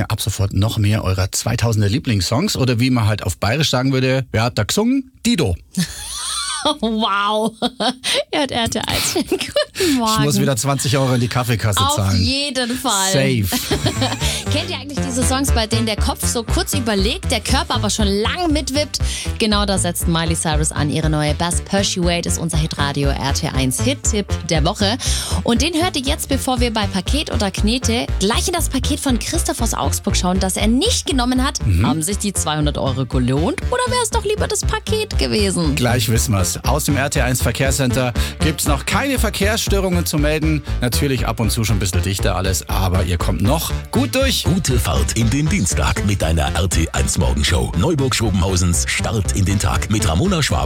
hier ab sofort noch mehr eurer 2000er Lieblingssongs oder wie man halt auf Bayerisch sagen würde, wer hat da gesungen? Dido. Wow. Er hat RTL 1. Guten Morgen. Ich muss wieder 20 Euro in die Kaffeekasse zahlen. Auf jeden Fall. Safe. Kennt ihr eigentlich diese Songs, bei denen der Kopf so kurz überlegt, der Körper aber schon lang mitwippt? Genau da setzt Miley Cyrus an. Ihre neue Best Persuade ist unser Hitradio RT1 Hit-Tipp der Woche. Und den hört ihr jetzt, bevor wir bei Paket oder Knete gleich in das Paket von Christoph aus Augsburg schauen, das er nicht genommen hat. Haben sich die 200 Euro gelohnt oder wäre es doch lieber das Paket gewesen? Gleich wissen wir's. Aus dem RT1 Verkehrscenter gibt's noch keine Verkehrsstörungen zu melden. Natürlich ab und zu schon ein bisschen dichter alles, aber ihr kommt noch gut durch. Gute Fahrt in den Dienstag mit deiner RT1 Morgenshow. Neuburg-Schobenhausens Start in den Tag mit Ramona Schwab.